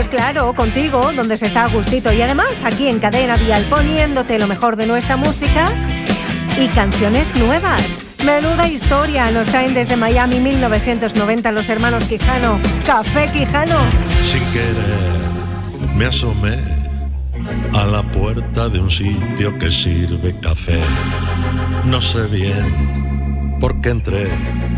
Pues claro, contigo, donde se está a gustito. Y además, aquí en Cadena Dial, poniéndote lo mejor de nuestra música y canciones nuevas. Menuda historia nos traen desde Miami 1990 los hermanos Quijano. Café Quijano. Sin querer me asomé a la puerta de un sitio que sirve café. No sé bien por qué entré,